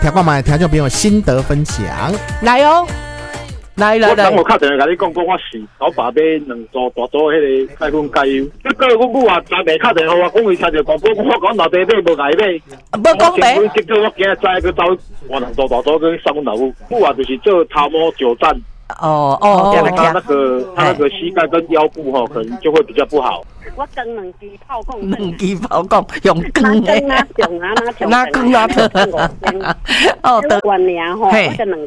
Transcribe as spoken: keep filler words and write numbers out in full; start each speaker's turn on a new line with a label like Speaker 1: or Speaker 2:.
Speaker 1: 听看卖听众朋友心得分享，
Speaker 2: 来哦。来来来！
Speaker 3: 我我敲电话甲你讲，讲我是老爸买两组大组迄个开封加油。结果我母啊，昨暝敲电话我讲伊听着广播，我讲老爸买无甲伊买。
Speaker 2: 无讲买。
Speaker 3: 结果我今日早去走换两组大组跟上阮老母，母啊就是做头毛久站。
Speaker 2: 哦哦，
Speaker 3: 他那个他那个膝盖跟腰部哈，可能就会比较不好。
Speaker 4: 我装两支炮筒，
Speaker 2: 两支炮筒用光的，
Speaker 4: 哪装啊哪装？
Speaker 2: 哪光啊？
Speaker 4: 哦，得关年吼，这两